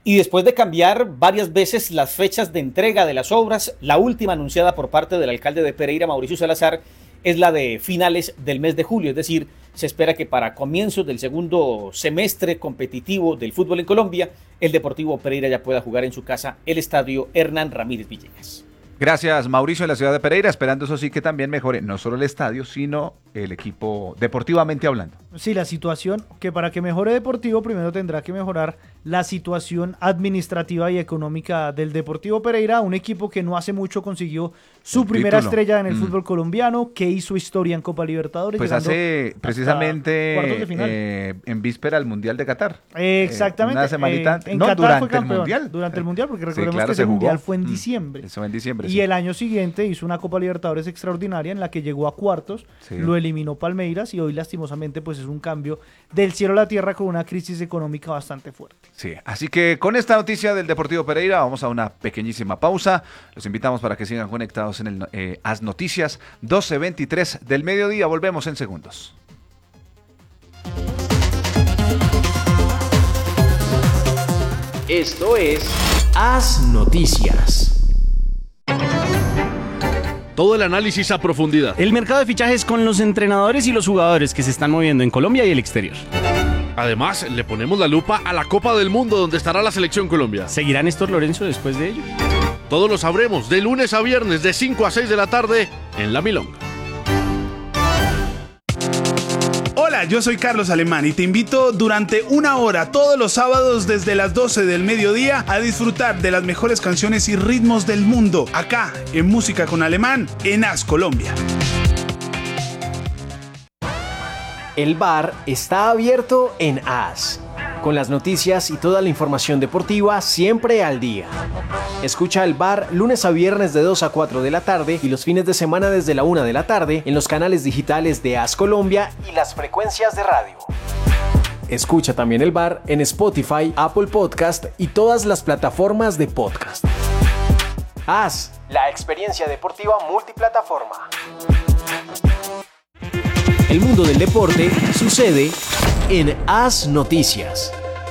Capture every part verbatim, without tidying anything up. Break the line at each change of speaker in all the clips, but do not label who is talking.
Y después de cambiar varias veces las fechas de entrega de las obras, la última anunciada por parte del alcalde de Pereira, Mauricio Salazar, es la de finales del mes de julio, es decir, se espera que para comienzos del segundo semestre competitivo del fútbol en Colombia, el Deportivo Pereira ya pueda jugar en su casa el estadio Hernán Ramírez Villegas.
Gracias, Mauricio, en la ciudad de Pereira, esperando eso sí que también mejore no solo el estadio, sino el equipo deportivamente hablando.
Sí, la situación, que para que mejore Deportivo, primero tendrá que mejorar la situación administrativa y económica del Deportivo Pereira, un equipo que no hace mucho consiguió su el primera título. estrella en el mm. fútbol colombiano, que hizo historia en Copa Libertadores.
Pues hace precisamente eh, en víspera al Mundial de Qatar.
Eh, exactamente.
Eh, una semanita,
eh, en
no,
Qatar
durante
fue campeón,
el Mundial.
Durante el Mundial, porque recordemos
sí, claro,
que ese
jugó.
Mundial fue en diciembre.
Mm, eso fue en diciembre,
Y
sí.
el año siguiente hizo una Copa Libertadores extraordinaria en la que llegó a cuartos, sí. lo eliminó Palmeiras y hoy lastimosamente pues es un cambio del cielo a la tierra con una crisis económica bastante fuerte.
Sí, así que con esta noticia del Deportivo Pereira vamos a una pequeñísima pausa. Los invitamos para que sigan conectados en el eh, As Noticias, doce veintitrés del mediodía. Volvemos en segundos.
Esto es As Noticias.
Todo el análisis a profundidad.
El mercado de fichajes con los entrenadores y los jugadores que se están moviendo en Colombia y el exterior.
Además, le ponemos la lupa a la Copa del Mundo donde estará la Selección Colombia.
¿Seguirá Néstor Lorenzo después de ello?
Todo lo sabremos de lunes a viernes de cinco a seis de la tarde en La Milonga.
Hola, yo soy Carlos Alemán y te invito durante una hora todos los sábados desde las doce del mediodía a disfrutar de las mejores canciones y ritmos del mundo, acá en Música con Alemán, en As Colombia.
El bar está abierto en As, con las noticias y toda la información deportiva siempre al día. Escucha el bar lunes a viernes de dos a cuatro de la tarde y los fines de semana desde la una de la tarde en los canales digitales de As Colombia y las frecuencias de radio. Escucha también el bar en Spotify, Apple Podcast y todas las plataformas de podcast. As, la experiencia deportiva multiplataforma. El mundo del deporte sucede en As Noticias.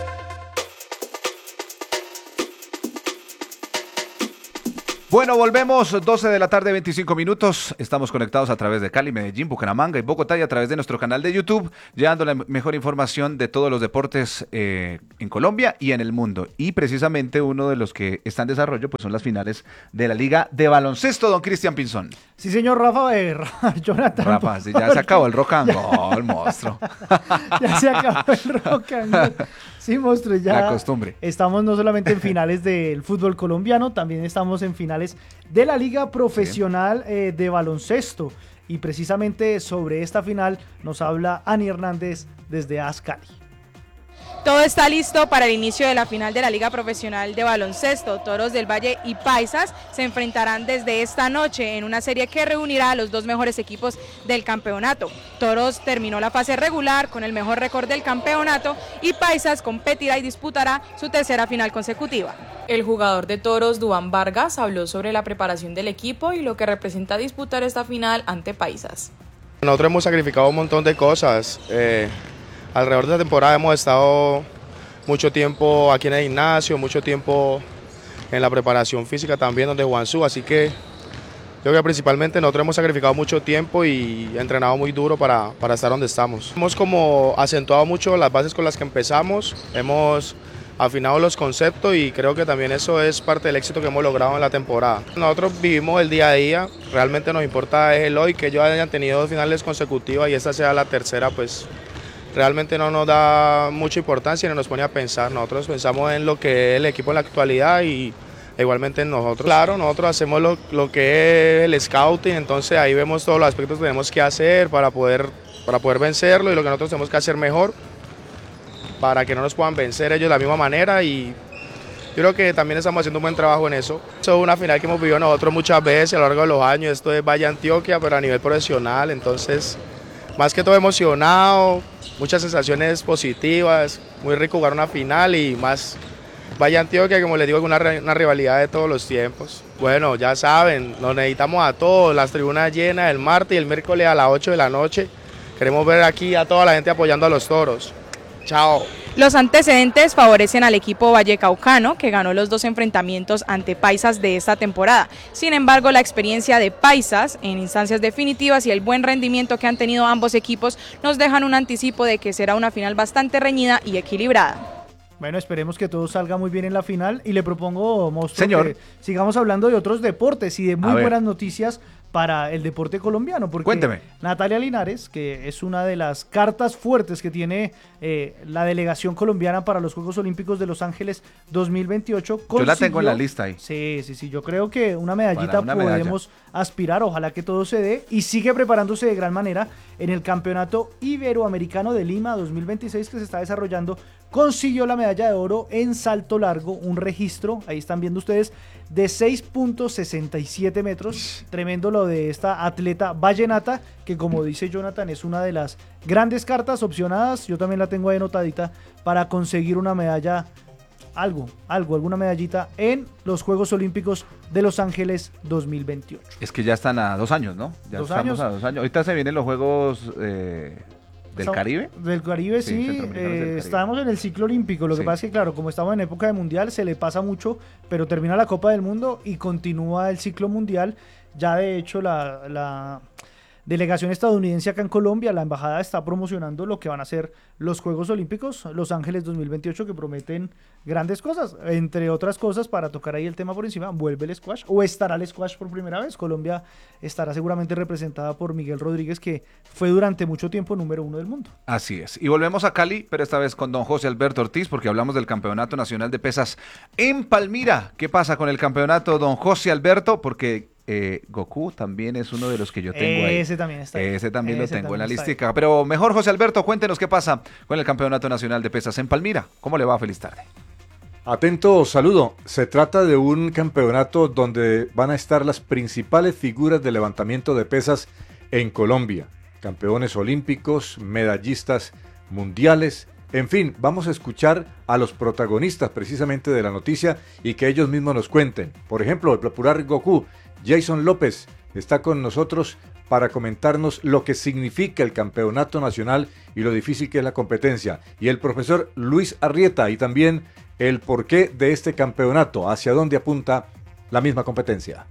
Bueno, volvemos, doce de la tarde, veinticinco minutos. Estamos conectados a través de Cali, Medellín, Bucaramanga y Bogotá y a través de nuestro canal de YouTube, llevando la mejor información de todos los deportes eh, en Colombia y en el mundo. Y precisamente uno de los que está en desarrollo pues son las finales de la Liga de Baloncesto, don Cristian Pinzón.
Sí, señor Rafa, eh, Jonathan.
Rafa, sí, ya se acabó el rock and roll, monstruo.
Ya se acabó el rock and roll. Sí, monstruo, ya
la costumbre.
Estamos no solamente en finales del fútbol colombiano, también estamos en finales de la Liga Profesional sí. eh, de Baloncesto. Y precisamente sobre esta final nos habla Ani Hernández desde As Cali.
Todo está listo para el inicio de la final de la Liga Profesional de Baloncesto. Toros del Valle y Paisas se enfrentarán desde esta noche en una serie que reunirá a los dos mejores equipos del campeonato. Toros terminó la fase regular con el mejor récord del campeonato y Paisas competirá y disputará su tercera final consecutiva.
El jugador de Toros, Duván Vargas, habló sobre la preparación del equipo y lo que representa disputar esta final ante Paisas.
Nosotros hemos sacrificado un montón de cosas. Eh... Alrededor de la temporada hemos estado mucho tiempo aquí en el gimnasio, mucho tiempo en la preparación física también donde Juansú, así que yo creo que principalmente nosotros hemos sacrificado mucho tiempo y entrenado muy duro para, para estar donde estamos. Hemos como acentuado mucho las bases con las que empezamos, hemos afinado los conceptos y creo que también eso es parte del éxito que hemos logrado en la temporada. Nosotros vivimos el día a día, realmente nos importa es el hoy, que ellos hayan tenido dos finales consecutivas y esta sea la tercera, pues realmente no nos da mucha importancia ni nos pone a pensar. Nosotros pensamos en lo que es el equipo en la actualidad y igualmente en nosotros. Claro, nosotros hacemos lo, lo que es el scouting, entonces ahí vemos todos los aspectos que tenemos que hacer para poder, para poder vencerlo y lo que nosotros tenemos que hacer mejor para que no nos puedan vencer ellos de la misma manera y yo creo que también estamos haciendo un buen trabajo en eso. Eso es una final que hemos vivido nosotros muchas veces a lo largo de los años, esto es Valle Antioquia, pero a nivel profesional, entonces más que todo emocionado, muchas sensaciones positivas, muy rico jugar una final y más Valle Antioquia, como les digo, es una, una rivalidad de todos los tiempos. Bueno, ya saben, nos necesitamos a todos, las tribunas llenas el martes y el miércoles a las ocho de la noche. Queremos ver aquí a toda la gente apoyando a los Toros. Chao.
Los antecedentes favorecen al equipo vallecaucano, que ganó los dos enfrentamientos ante Paisas de esta temporada. Sin embargo, la experiencia de Paisas en instancias definitivas y el buen rendimiento que han tenido ambos equipos nos dejan un anticipo de que será una final bastante reñida y equilibrada.
Bueno, esperemos que todo salga muy bien en la final y le propongo, Monstruo,
Señor.
que sigamos hablando de otros deportes y de muy
A ver.
buenas noticias para el deporte colombiano, porque
Cuénteme.
Natalia Linares, que es una de las cartas fuertes que tiene eh, la delegación colombiana para los Juegos Olímpicos de Los Ángeles dos mil veintiocho,
Yo la tengo en la
consiguió-
lista ahí.
Sí, sí, sí, yo creo que una medallita
Para una medalla.
podemos aspirar, ojalá que todo se dé, y sigue preparándose de gran manera en el Campeonato Iberoamericano de Lima dos mil veintiséis que se está desarrollando. Consiguió la medalla de oro en salto largo, un registro, ahí están viendo ustedes, de seis punto sesenta y siete metros. Tremendo lo de esta atleta vallenata, que como dice Jonathan, es una de las grandes cartas opcionadas. Yo también la tengo ahí anotadita para conseguir una medalla, algo, algo, alguna medallita en los Juegos Olímpicos de Los Ángeles dos mil veintiocho.
Es que ya están a dos años, ¿no? Ya
Dos
estamos
años.
a dos años. Ahorita se vienen los Juegos eh, del
Estamos-
Caribe.
Del Caribe,
Sí,
sí.
centroamericanos del
eh,
Caribe.
estamos en el ciclo olímpico. Lo que
Sí.
pasa es que, claro, como estamos en época de mundial, se le pasa mucho, pero termina la Copa del Mundo y continúa el ciclo mundial. Ya, de hecho, la, la delegación estadounidense acá en Colombia, la embajada está promocionando lo que van a ser los Juegos Olímpicos Los Ángeles dos mil veintiocho, que prometen grandes cosas. Entre otras cosas, para tocar ahí el tema por encima, vuelve el squash, o estará el squash por primera vez. Colombia estará seguramente representada por Miguel Rodríguez, que fue durante mucho tiempo número uno del mundo.
Así es. Y volvemos a Cali, pero esta vez con don José Alberto Ortiz, porque hablamos del Campeonato Nacional de Pesas en Palmira. ¿Qué pasa con el campeonato, don José Alberto? Porque eh, Goku también es uno de los que yo tengo ahí.
Ese también está ahí.
Ese también
Ese
lo tengo en la
también está ahí.
listica. Pero mejor, José Alberto, cuéntenos qué pasa con el Campeonato Nacional de Pesas en Palmira. ¿Cómo le va? Feliz tarde.
Atento saludo. Se trata de un campeonato donde van a estar las principales figuras de levantamiento de pesas en Colombia. Campeones olímpicos, medallistas mundiales. En fin, vamos a escuchar a los protagonistas precisamente de la noticia y que ellos mismos nos cuenten. Por ejemplo, el popular Goku, Jason López, está con nosotros para comentarnos lo que significa el campeonato nacional y lo difícil que es la competencia. Y el profesor Luis Arrieta y también el porqué de este campeonato, hacia dónde apunta la misma competencia.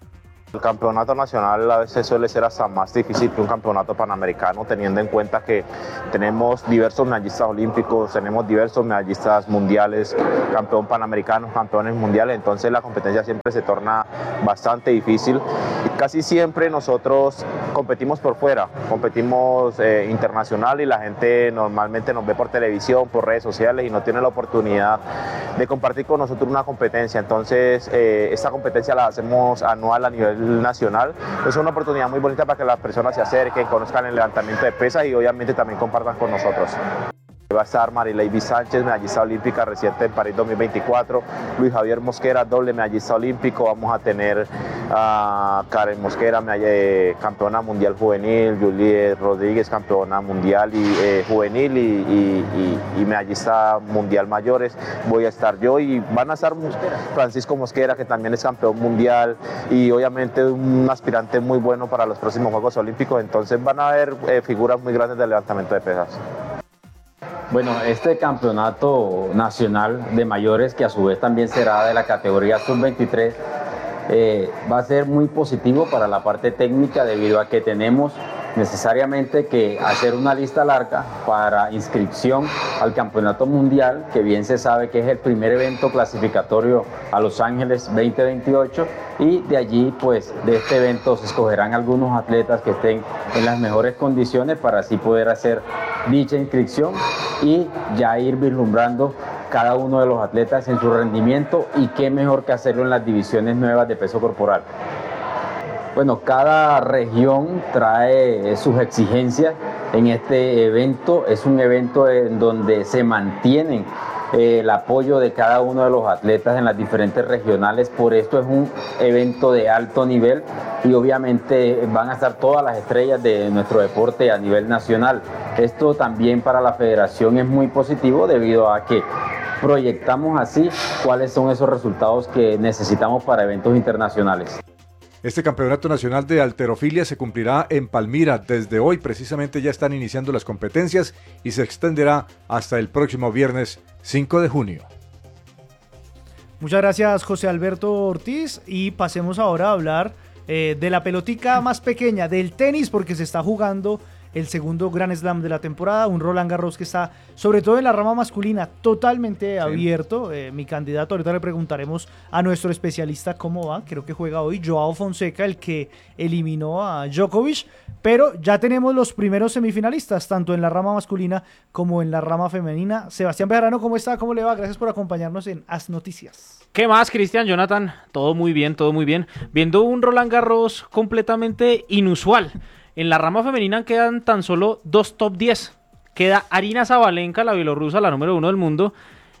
El campeonato nacional a veces suele ser hasta más difícil que un campeonato panamericano, teniendo en cuenta que tenemos diversos medallistas olímpicos, tenemos diversos medallistas mundiales, campeón panamericano, campeones mundiales, entonces la competencia siempre se torna bastante difícil. Casi siempre nosotros competimos por fuera, competimos eh, internacional y la gente normalmente nos ve por televisión, por redes sociales y no tiene la oportunidad de compartir con nosotros una competencia. Entonces eh, esta competencia la hacemos anual a nivel nacional. Es una oportunidad muy bonita para que las personas se acerquen, conozcan el levantamiento de pesas y obviamente también compartan con nosotros. Va a estar Marileiby Sánchez, medallista olímpica reciente en París dos mil veinticuatro, Luis Javier Mosquera, doble medallista olímpico, vamos a tener a Karen Mosquera, eh, campeona mundial juvenil, Juliet Rodríguez, campeona mundial y, eh, juvenil y, y, y, y medallista mundial mayores, voy a estar yo y van a estar Francisco Mosquera, que también es campeón mundial y obviamente un aspirante muy bueno para los próximos Juegos Olímpicos, entonces van a haber eh, figuras muy grandes del levantamiento de pesas.
Bueno, este campeonato nacional de mayores, que a su vez también será de la categoría sub veintitrés, eh, va a ser muy positivo para la parte técnica debido a que tenemos necesariamente que hacer una lista larga para inscripción al Campeonato Mundial, que bien se sabe que es el primer evento clasificatorio a Los Ángeles veinte veintiocho, y de allí, pues, de este evento se escogerán algunos atletas que estén en las mejores condiciones para así poder hacer dicha inscripción y ya ir vislumbrando cada uno de los atletas en su rendimiento, y qué mejor que hacerlo en las divisiones nuevas de peso corporal. Bueno, cada región trae sus exigencias en este evento. Es un evento en donde se mantienen eh, el apoyo de cada uno de los atletas en las diferentes regionales. Por esto es un evento de alto nivel y obviamente van a estar todas las estrellas de nuestro deporte a nivel nacional. Esto también para la federación es muy positivo debido a que proyectamos así cuáles son esos resultados que necesitamos para eventos internacionales.
Este campeonato nacional de halterofilia se cumplirá en Palmira. Desde hoy precisamente ya están iniciando las competencias y se extenderá hasta el próximo viernes cinco de junio.
Muchas gracias, José Alberto Ortiz, y pasemos ahora a hablar eh, de la pelotica más pequeña, del tenis, porque se está jugando el segundo Grand Slam de la temporada, un Roland Garros que está, sobre todo en la rama masculina, totalmente sí. abierto. Eh, mi candidato, ahorita le preguntaremos a nuestro especialista cómo va, creo que juega hoy Joao Fonseca, el que eliminó a Djokovic, pero ya tenemos los primeros semifinalistas, tanto en la rama masculina como en la rama femenina. Sebastián Bejarano, ¿cómo está? ¿Cómo le va? Gracias por acompañarnos en As Noticias.
¿Qué más, Cristian, Jonathan? Todo muy bien, todo muy bien. Viendo un Roland Garros completamente inusual. En la rama femenina quedan tan solo dos top diez. Queda Arina Sabalenka, la bielorrusa, la número uno del mundo.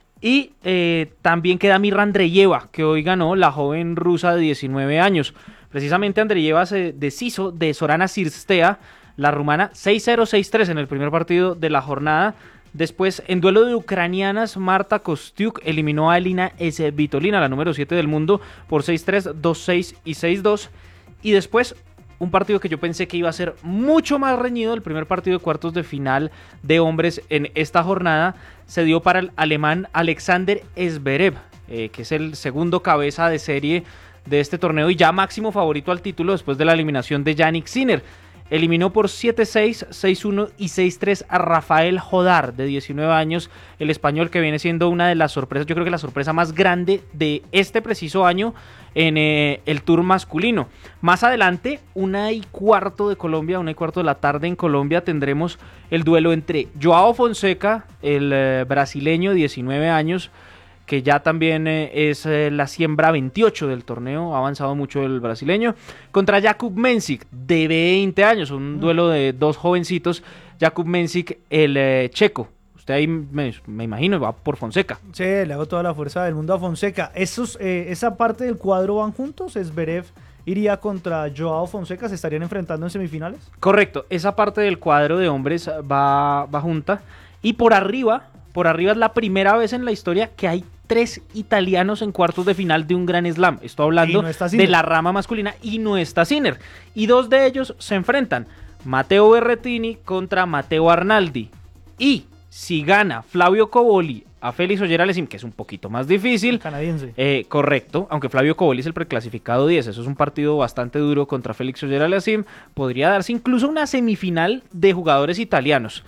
Y eh, también queda Mirra Andreeva, que hoy ganó, la joven rusa de diecinueve años. Precisamente Andreeva se deshizo de Sorana Cirstea, la rumana, seis cero seis tres en el primer partido de la jornada. Después, en duelo de ucranianas, Marta Kostyuk eliminó a Elina Svitolina, la número siete del mundo, por seis tres, dos seis y seis dos. Y después, un partido que yo pensé que iba a ser mucho más reñido, el primer partido de cuartos de final de hombres en esta jornada, se dio para el alemán Alexander Zverev, eh, que es el segundo cabeza de serie de este torneo y ya máximo favorito al título después de la eliminación de Jannik Sinner. Eliminó por siete seis, seis uno y seis tres a Rafael Jodar, de diecinueve años, el español, que viene siendo una de las sorpresas, yo creo que la sorpresa más grande de este preciso año en eh, el Tour masculino. Más adelante, una y cuarto de Colombia, una y cuarto de la tarde en Colombia, tendremos el duelo entre Joao Fonseca, el eh, brasileño, diecinueve años, que ya también eh, es eh, la siembra veintiocho del torneo, ha avanzado mucho el brasileño, contra Jakub Mensik, de veinte años, un mm. duelo de dos jovencitos. Jakub Mensik, el eh, checo. Usted ahí me, me imagino va por Fonseca.
Sí, le hago toda la fuerza del mundo a Fonseca. Esos, eh, esa parte del cuadro van juntos. Zverev iría contra Joao Fonseca, ¿se estarían enfrentando en semifinales?
Correcto, esa parte del cuadro de hombres va, va junta. Y por arriba, por arriba es la primera vez en la historia que hay tres italianos en cuartos de final de un Grand Slam. Estoy hablando no de la rama masculina y no está Sinner. Y dos de ellos se enfrentan. Matteo Berrettini contra Matteo Arnaldi. Y si gana Flavio Cobolli a Félix Auger-Aliassime, que es un poquito más difícil.
Canadiense.
Eh, correcto, aunque Flavio Cobolli es el preclasificado diez. Eso es un partido bastante duro contra Félix Auger-Aliassime. Podría darse incluso una semifinal de jugadores italianos.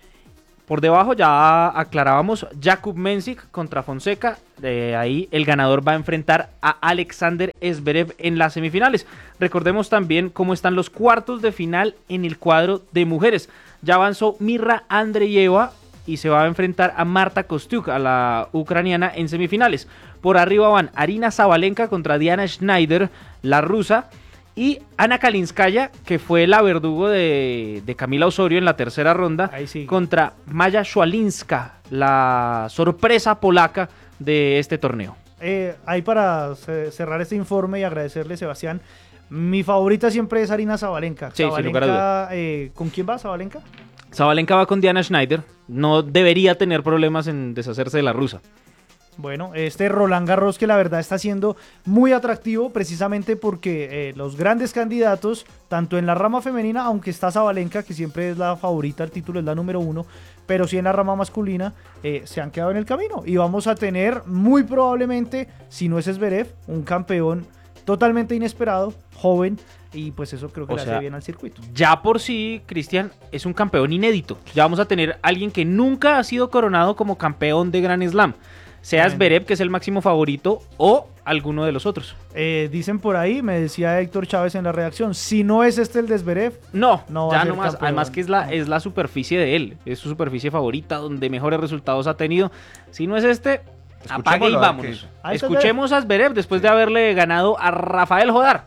Por debajo ya aclarábamos Jakub Mensik contra Fonseca. De ahí el ganador va a enfrentar a Alexander Zverev en las semifinales. Recordemos también cómo están los cuartos de final en el cuadro de mujeres. Ya avanzó Mirra Andreeva y se va a enfrentar a Marta Kostyuk, a la ucraniana, en semifinales. Por arriba van Arina Sabalenka contra Diana Schneider, la rusa. Y Ana Kalinskaya, que fue la verdugo de, de Camila Osorio en la tercera ronda, sí. contra Maya Swalinska, la sorpresa polaca de este torneo.
Eh, ahí para cerrar este informe y agradecerle, Sebastián, mi favorita siempre es Arina Sabalenka.
Sí,
Sabalenka,
sin lugar a duda.
Eh, ¿Con quién va Sabalenka?
Sabalenka va con Diana Schneider. No debería tener problemas en deshacerse de la rusa.
Bueno, este Roland Garros que la verdad está siendo muy atractivo precisamente porque eh, los grandes candidatos, tanto en la rama femenina, aunque está Sabalenka, que siempre es la favorita al título, es la número uno, pero sí en la rama masculina eh, se han quedado en el camino. Y vamos a tener muy probablemente, si no es Zverev, un campeón totalmente inesperado, joven, y pues eso creo que o le sea, hace bien al circuito.
Ya por sí, Cristian, es un campeón inédito. Ya vamos a tener a alguien que nunca ha sido coronado como campeón de Grand Slam. Sea Zverev, que es el máximo favorito, o alguno de los otros.
Eh, dicen por ahí, me decía Héctor Chávez en la redacción, si no es este el de Zverev,
no, no ya no más. Además que es la, es la superficie de él, es su superficie favorita, donde mejores resultados ha tenido. Si no es este, apague y vámonos. Escuchemos a Zverev después de haberle ganado a Rafael Jodar.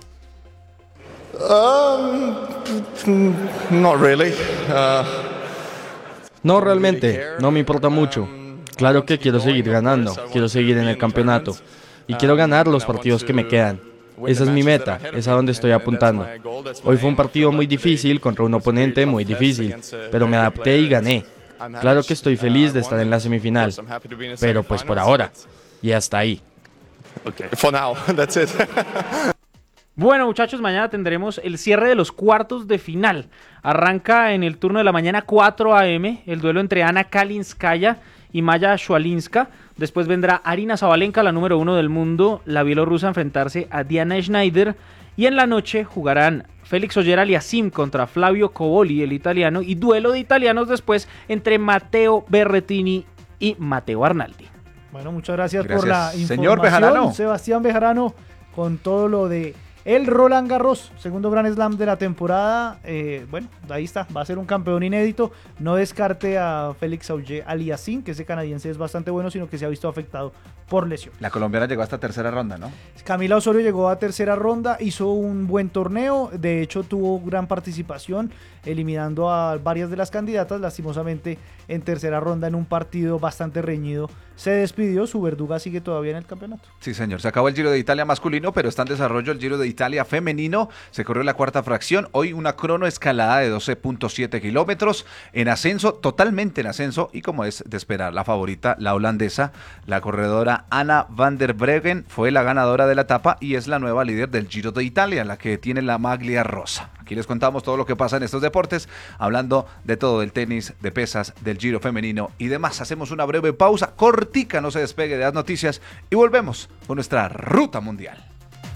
Um, not really. Uh,
no realmente, no me importa mucho. Claro que quiero seguir ganando, quiero seguir en el campeonato y quiero ganar los partidos que me quedan. Esa es mi meta, es a donde estoy apuntando. Hoy fue un partido muy difícil contra un oponente muy difícil, pero me adapté y gané. Claro que estoy feliz de estar en la semifinal, pero pues por ahora, y hasta ahí.
Bueno, muchachos, mañana tendremos el cierre de los cuartos de final. Arranca en el turno de la mañana cuatro a eme el duelo entre Ana Kalinskaya y Maya Shualinska. Después vendrá Arina Sabalenka, la número uno del mundo, la bielorrusa, a enfrentarse a Diana Schneider. Y en la noche jugarán Félix Auger-Aliassime contra Flavio Cobolli, el italiano, y duelo de italianos después entre Matteo Berrettini y Matteo Arnaldi.
Bueno, muchas gracias,
gracias.
por la información.
Señor Bejarano.
Sebastián Bejarano, con todo lo de el Roland Garros, segundo Grand Slam de la temporada. Eh, bueno, ahí está, va a ser un campeón inédito. No descarte a Félix Auger-Aliassime, que ese canadiense es bastante bueno, sino que se ha visto afectado por lesión.
La colombiana llegó hasta tercera ronda, ¿no?
Camila Osorio llegó a tercera ronda, hizo un buen torneo, de hecho tuvo gran participación, eliminando a varias de las candidatas. Lastimosamente, en tercera ronda, en un partido bastante reñido, se despidió. Su verduga sigue todavía en el campeonato.
Sí, señor. Se acabó el Giro de Italia masculino, pero está en desarrollo el Giro de Italia femenino. Se corrió la cuarta fracción. Hoy una crono escalada de doce punto siete kilómetros en ascenso, totalmente en ascenso, y como es de esperar, la favorita, la holandesa, la corredora Anna van der Breggen, fue la ganadora de la etapa y es la nueva líder del Giro de Italia, la que tiene la maglia rosa. Aquí les contamos todo lo que pasa en estos deportes, hablando de todo, del tenis, de pesas, del Giro femenino y demás. Hacemos una breve pausa, cortica, no se despegue de las noticias, y volvemos con nuestra ruta mundial.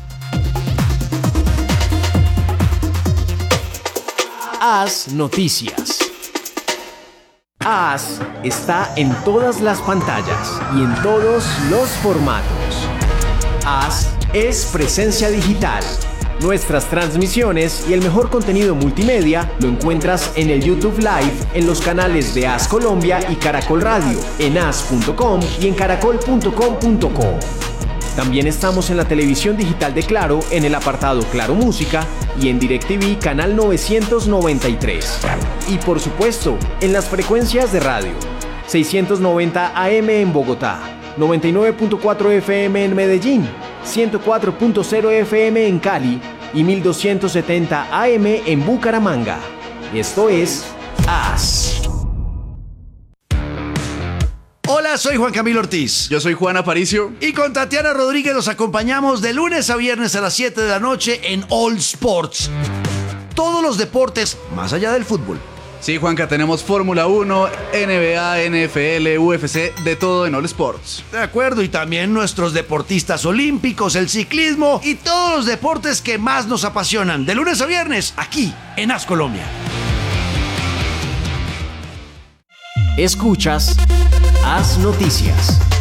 Haz Noticias. Haz está en todas las pantallas y en todos los formatos. Haz es presencia digital. Nuestras transmisiones y el mejor contenido multimedia lo encuentras en el YouTube Live, en los canales de Haz Colombia y Caracol Radio, en haz punto com y en caracol punto com punto co. También estamos en la televisión digital de Claro, en el apartado Claro Música, y en DirecTV canal novecientos noventa y tres. Y por supuesto, en las frecuencias de radio, seiscientos noventa A M en Bogotá, noventa y nueve punto cuatro F M en Medellín, ciento cuatro punto cero F M en Cali y mil doscientos setenta A M en Bucaramanga. Esto es Haz.
Hola, soy Juan Camilo Ortiz.
Yo soy Juan Aparicio.
Y con Tatiana Rodríguez los acompañamos de lunes a viernes a las siete de la noche en All Sports. Todos los deportes más allá del fútbol.
Sí, Juanca, tenemos Fórmula uno, N B A, N F L, U F C, de todo en All Sports.
De acuerdo, y también nuestros deportistas olímpicos, el ciclismo y todos los deportes que más nos apasionan. De lunes a viernes, aquí en Haz Colombia.
Escuchas Haz Noticias.